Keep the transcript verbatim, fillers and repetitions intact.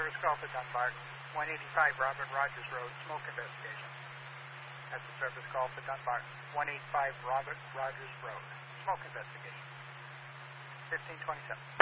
service call for Dunbarton, one eighty-five Robert Rogers Road, smoke investigation. That's a service call for Dunbarton, one eighty-five Robert Rogers Road, smoke investigation. fifteen twenty-seven.